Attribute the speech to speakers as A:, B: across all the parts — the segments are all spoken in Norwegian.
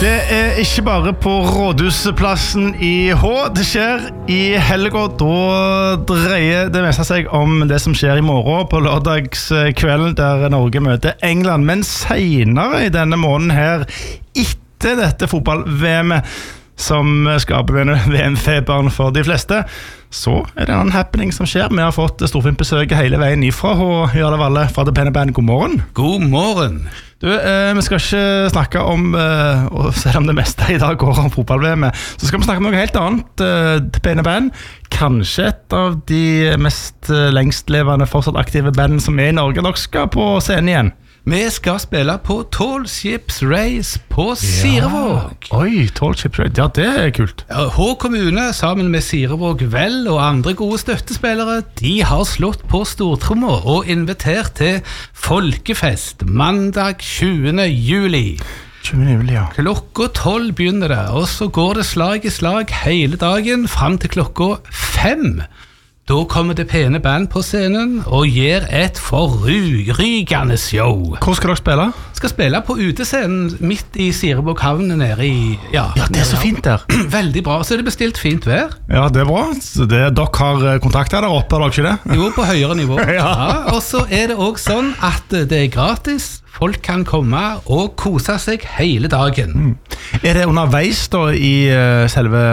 A: Det ikke bare på Rådhusplassen i H. Det skjer i helga. Da dreier det meste seg om det som skjer i morgen på lørdagskvelden, der Norge møter England. Men senere i denne måneden her, etter dette fotball-VM-et, som skaper denne VM-feberen for de fleste, så det en happening som skjer. Vi har fått storfint besøk hele veien ifra Jørle Valle fra The Pen & Band. God morgen.
B: God morgen.
A: Du, vi skal ikke snakke om, og selv om det meste i dag går om fotball-VM, så skal vi snakke om noe helt annet. The Pen & Band, kanskje et av de mest lengstlevende, fortsatt aktive band som i Norge. Dere skal på scenen igjen.
B: Vi skal spille på Tall Ships Race på Sirevåg.
A: Oi, Tall Ships Race, ja, det kult.
B: H kommune sammen med Sirevåg Vel og andre gode støttespillere, de har slått på stortromma og invitert til folkefest mandag 20. juli.
A: 20. juli, ja.
B: Klokka 12 begynner det, og så går det slag i slag hele dagen frem til klokka 5. Da kommer det pene band på scenen og gir et forrygende show.
A: Hvor skal dere spille?
B: Skal spille på utescenen midt i Sirevåg havn nede i...
A: Ja, det så fint der.
B: Veldig bra, så det bestilt fint vær.
A: Ja, det bra. Så dere har kontakter der oppe, har dere ikke det?
B: Jo, på høyere nivå.
A: Ja.
B: Og så det også sånn at det gratis. Folk kan komme og kose seg hele dagen.
A: Det underveis da i selve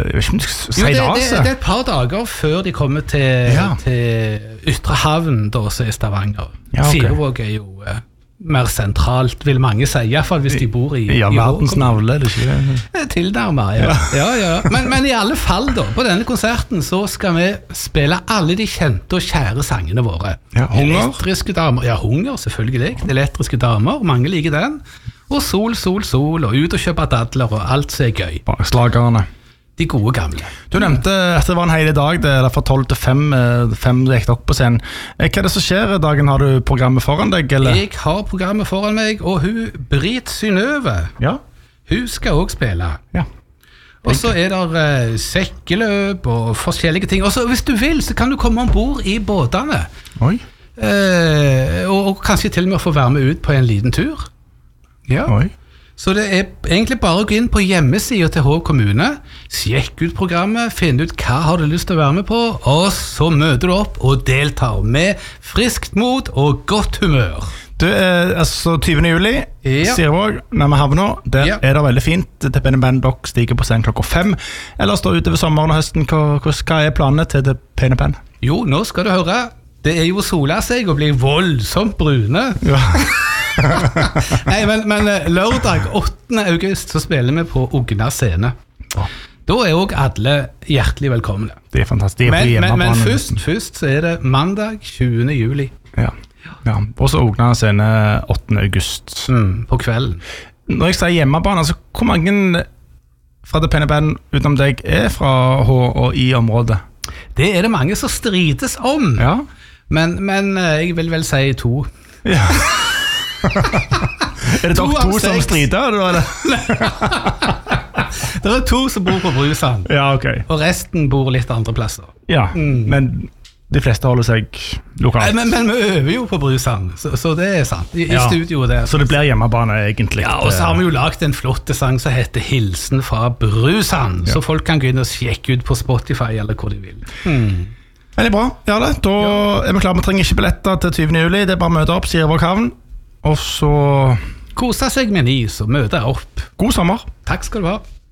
A: seilaset?
B: Det et par dager før de kommer til Ytre Havn, da, som Stavanger.
A: Ja, okay.
B: Sirevåg jo mer sentralt, vil mange si, i hvert fall hvis de bor i
A: verdens navle, det ikke det?
B: Tilnærmet, ja. Men i alle fall da, på denne konserten så skal vi spille alle de kjente og kjære sangene våre.
A: Ja, Hunger?
B: Elektriske damer, ja, Hunger selvfølgelig, Elektriske damer, mange liker den. Og Sol, og ut og kjøpe dadler og alt som gøy.
A: Slagerne.
B: De gode gamle.
A: Du nevnte at det var en hele dag, det fra 12 til 5, 5 gikk dere på scenen. Hva det som skjer i dagen? Har du programmet foran deg? Eller?
B: Jeg har programmet foran meg, og hun, Britt Synnøve, hun skal også spille. Ja. Og så det sekkeløp og forskjellige ting. Og så hvis du vil, så kan du komme ombord i båtene.
A: Oi.
B: Og kanskje til og med få være med ut på en liten tur. Ja.
A: Oi.
B: Så det egentlig bare å gå inn på hjemmesiden til H kommune, sjekk ut programmet, finne ut hva har du lyst til å være med på, og så møter du opp og deltar med friskt mot og godt humør.
A: Du, altså 20. juli, Sirevåg, nærmere havna, der det veldig fint. The Pen & Band dere stiger på scenen klokka 5. Eller står utover sommeren og høsten, hva planene til The Pen & Band?
B: Jo, nå skal du høre, det jo sola seg og bli voldsomt brune. Ja. Nei, men lørdag 8. august så spiller vi på Ogna scene. Da også alle hjertelig velkomne.
A: Det fantastisk.
B: Men først så det mandag 20. juli.
A: Ja. Og så Ogna scene 8. august.
B: På kvelden.
A: Når jeg sier hjemmebane, altså hvor mange fra The Pen & Band utenom deg fra H og i området?
B: Det det mange som strides om. Ja. Men jeg vil vel si 2. Ja. Det dere 2 som strider, eller? Det 2 som bor på Brusand. Ja, ok. Og resten bor litt andre plasser. Ja, men de fleste holder seg lokalt. Men vi øver jo på Brusand, så det sant. I studio der.
A: Så det blir hjemmebane egentlig.
B: Ja, og så har vi jo lagt en flott sang som heter Hilsen fra Brusand, så folk kan gå inn og sjekke ut på Spotify eller hvor de vil.
A: Veldig bra, da vi klare. Vi trenger ikke billetter til 20. juli, det bare å møte opp, Sirevåg havn. Og så
B: kose seg med en is og møte opp.
A: God sommer.
B: Takk skal du ha.